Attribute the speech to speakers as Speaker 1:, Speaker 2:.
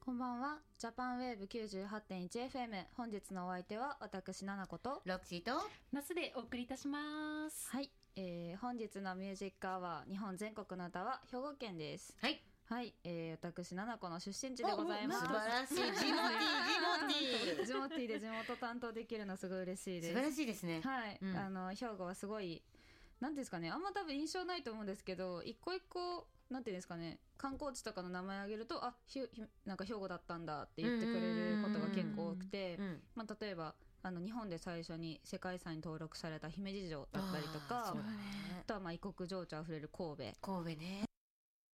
Speaker 1: こんばんは。ジャパンウェーブ 98.1FM。本日のお相手は私、ななこと
Speaker 2: ロクシーと
Speaker 3: ナスでお送りいたします。
Speaker 1: はい、本日のミュージックアワー日本全国の歌は兵庫県です。
Speaker 2: はい
Speaker 1: はい、私、ななこの出身地でございます。
Speaker 2: 素晴らしい。ジモティー
Speaker 1: ジモティで地元担当できるのすごい嬉しいです。
Speaker 2: 素晴らしいですね。
Speaker 1: はい、兵庫はすごいなんていうんですかね、あんま多分印象ないと思うんですけど、一個一個なんていうんですかね、観光地とかの名前挙げるとなんか兵庫だったんだって言ってくれることが結構多くて、まあ、例えば日本で最初に世界遺産に登録された姫路城だったりとか、あとはまあ異国情緒あふれる神戸
Speaker 2: ね。